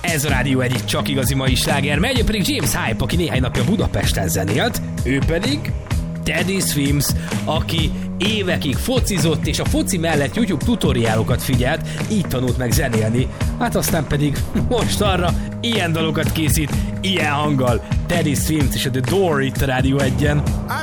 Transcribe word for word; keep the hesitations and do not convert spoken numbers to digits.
Ez a Rádió egy csak igazi mai sláger, mely pedig James Hype, aki néhány napja Budapesten zenélt, ő pedig Teddy Swims, aki évekig focizott, és a foci mellett YouTube tutoriálokat figyelt, így tanult meg zenélni. Hát aztán pedig most arra ilyen dalokat készít, ilyen hanggal. Teddy Swims és a The Door itt a Rádió egyen.